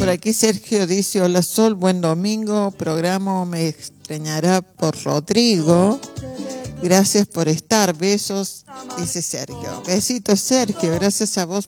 por aquí Sergio dice, hola Sol, buen domingo, programa Me extrañará por Rodrigo. Gracias por estar, besos, dice Sergio. Besitos Sergio, gracias a vos